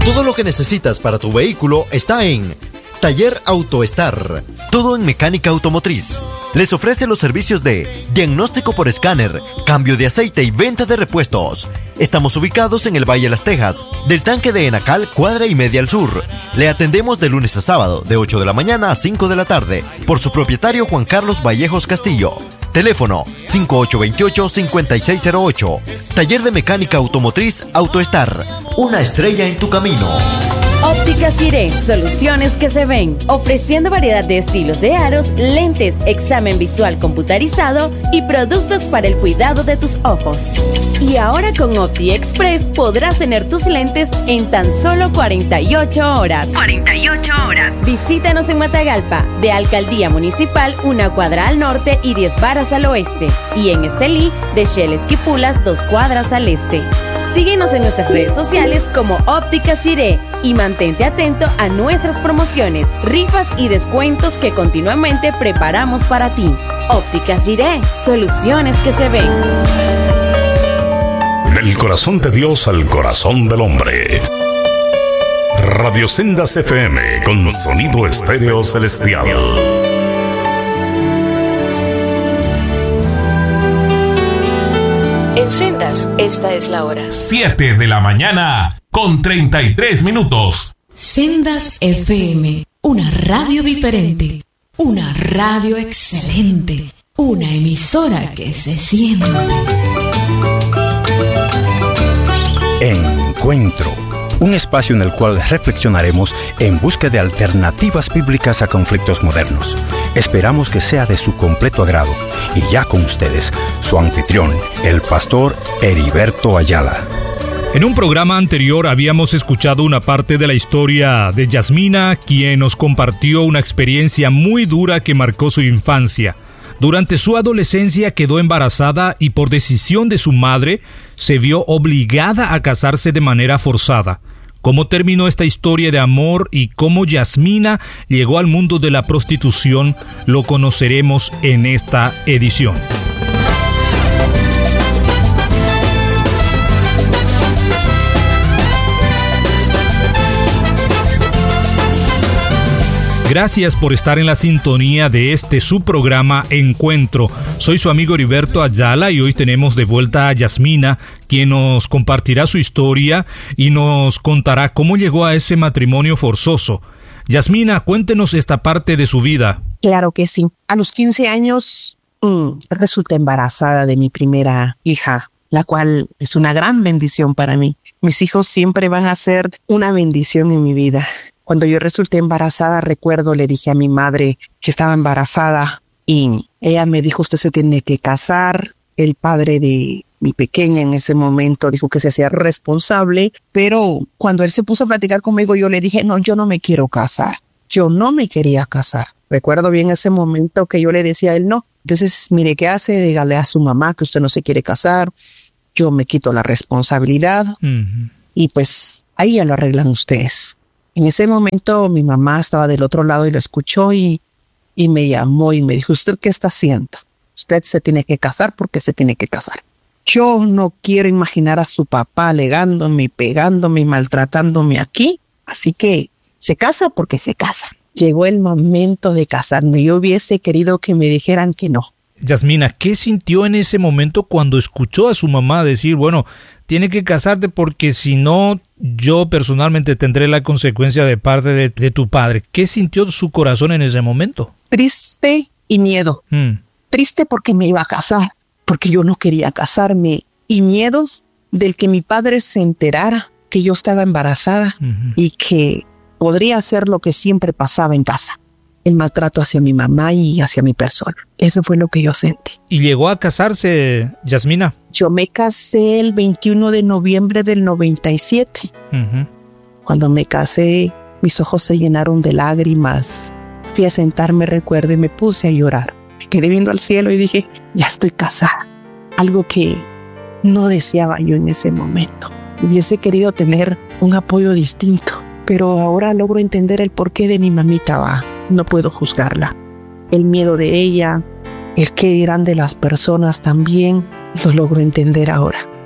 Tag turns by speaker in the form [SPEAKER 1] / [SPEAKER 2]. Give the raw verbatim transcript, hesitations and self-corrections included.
[SPEAKER 1] Todo lo que necesitas para tu vehículo está en Taller AutoStar. Todo en mecánica automotriz. Les ofrece los servicios de diagnóstico por escáner, cambio de aceite y venta de repuestos. Estamos ubicados en el Valle Las Tejas, del tanque de Enacal, cuadra y media al sur. Le atendemos de lunes a sábado, de ocho de la mañana a cinco de la tarde, por su propietario Juan Carlos Vallejos Castillo. Teléfono cinco ocho dos ocho, cinco seis cero ocho. Taller de mecánica automotriz AutoStar. Una estrella en tu camino.
[SPEAKER 2] Óptica Ciré, soluciones que se ven, ofreciendo variedad de estilos de aros, lentes, examen visual computarizado y productos para el cuidado de tus ojos. Y ahora con Opti Express podrás tener tus lentes en tan solo cuarenta y ocho horas. cuarenta y ocho horas. Visítanos en Matagalpa, de Alcaldía Municipal, una cuadra al norte y diez varas al oeste. Y en Estelí, de Shell Esquipulas, dos cuadras al este. Síguenos en nuestras redes sociales como Óptica Ciré y mantente atento a nuestras promociones, rifas y descuentos que continuamente preparamos para ti. Óptica Ciré, soluciones que se ven.
[SPEAKER 3] Del corazón de Dios al corazón del hombre. Radio Sendas F M con sonido estéreo celestial.
[SPEAKER 4] En Sendas, esta es la hora.
[SPEAKER 5] siete de la mañana con treinta y tres minutos.
[SPEAKER 6] Sendas F M, una radio diferente, una radio excelente, una emisora que se siente.
[SPEAKER 7] Encuentro, un espacio en el cual reflexionaremos en busca de alternativas bíblicas a conflictos modernos. Esperamos que sea de su completo agrado. Y ya con ustedes, su anfitrión, el pastor Heriberto Ayala.
[SPEAKER 8] En un programa anterior habíamos escuchado una parte de la historia de Yasmina, quien nos compartió una experiencia muy dura que marcó su infancia. Durante su adolescencia quedó embarazada y por decisión de su madre se vio obligada a casarse de manera forzada. ¿Cómo terminó esta historia de amor y cómo Yasmina llegó al mundo de la prostitución? Lo conoceremos en esta edición. Gracias por estar en la sintonía de este su programa Encuentro. Soy su amigo Heriberto Ayala y hoy tenemos de vuelta a Yasmina, quien nos compartirá su historia y nos contará cómo llegó a ese matrimonio forzoso. Yasmina, cuéntenos esta parte de su vida.
[SPEAKER 9] Claro que sí. A los quince años mmm, resulté embarazada de mi primera hija, la cual es una gran bendición para mí. Mis hijos siempre van a ser una bendición en mi vida. Cuando yo resulté embarazada, recuerdo, le dije a mi madre que estaba embarazada y ella me dijo, usted se tiene que casar. El padre de mi pequeña en ese momento dijo que se hacía responsable, pero cuando él se puso a platicar conmigo, yo le dije, no, yo no me quiero casar. Yo no me quería casar. Recuerdo bien ese momento que yo le decía a él, no. Entonces, mire, ¿qué hace? Dígale a su mamá que usted no se quiere casar. Yo me quito la responsabilidad. Uh-huh. Y pues ahí ya lo arreglan ustedes. En ese momento mi mamá estaba del otro lado y lo escuchó y, y me llamó y me dijo, ¿usted qué está haciendo? Usted se tiene que casar porque se tiene que casar. Yo no quiero imaginar a su papá alegándome, pegándome y maltratándome aquí. Así que se casa porque se casa. Llegó el momento de casarme. Yo hubiese querido que me dijeran que no.
[SPEAKER 8] Yasmina, ¿qué sintió en ese momento cuando escuchó a su mamá decir, bueno, tiene que casarte porque si no, yo personalmente tendré la consecuencia de parte de, de tu padre? ¿Qué sintió su corazón en ese momento?
[SPEAKER 9] Triste y miedo. Mm. Triste porque me iba a casar, porque yo no quería casarme. Y miedo del que mi padre se enterara que yo estaba embarazada uh-huh. y que podría hacer lo que siempre pasaba en casa. El maltrato hacia mi mamá y hacia mi persona. Eso fue lo que yo sentí.
[SPEAKER 8] ¿Y llegó a casarse, Yasmina?
[SPEAKER 9] Yo me casé el veintiuno de noviembre del noventa y siete. Uh-huh. Cuando me casé, mis ojos se llenaron de lágrimas. Fui a sentarme, recuerdo, y me puse a llorar. Me quedé viendo al cielo y dije, ya estoy casada. Algo que no deseaba yo en ese momento. Hubiese querido tener un apoyo distinto, pero ahora logro entender el porqué de mi mamita. Va. No puedo juzgarla. El miedo de ella, el qué dirán de las personas también, lo logro entender ahora.